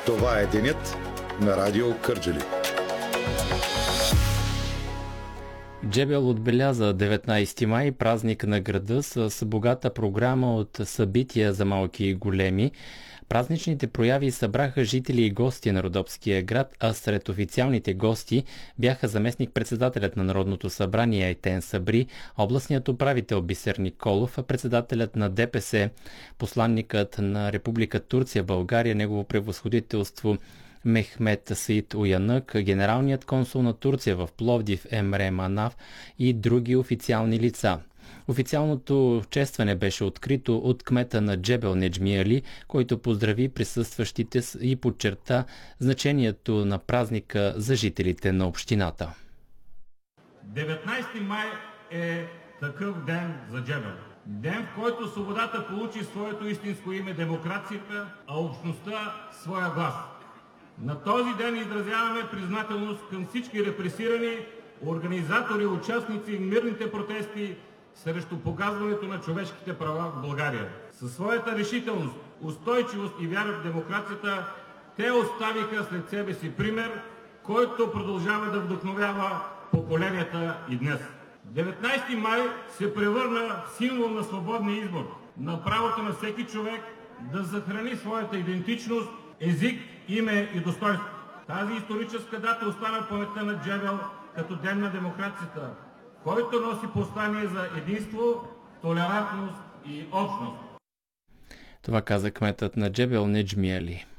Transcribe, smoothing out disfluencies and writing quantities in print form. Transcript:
Това е денят на Радио Кърджали. Джебел отбеляза 19 май празник на града с богата програма от събития за малки и големи. Празничните прояви събраха жители и гости на Родопския град, а сред официалните гости бяха заместник-председателят на Народното събрание Айтен Сабри, областният управител Бисер Николов, председателят на ДПС, посланникът на Република Турция в България, негово превъзходителство Мехмет Саид Уянък, генералният консул на Турция в Пловдив Емре Манав и други официални лица. Официалното честване беше открито от кмета на Джебел Неджми Али, който поздрави присъстващите и подчерта значението на празника за жителите на общината. 19 май е такъв ден за Джебел. Ден, в който свободата получи своето истинско име демокрацията, а общността своя глас. На този ден изразяваме признателност към всички репресирани, организатори, участници в мирните протести срещу погазването на човешките права в България. Със своята решителност, устойчивост и вяра в демокрацията, те оставиха след себе си пример, който продължава да вдъхновява поколенията и днес. 19 май се превърна в символ на свободния избор, на правото на всеки човек да съхрани своята идентичност, език, име и достоинство. Тази историческа дата остана в паметта на Джебел като ден на демокрацията, който носи послание за единство, толерантност и общност. Това каза кметът на Джебел Неджми Али.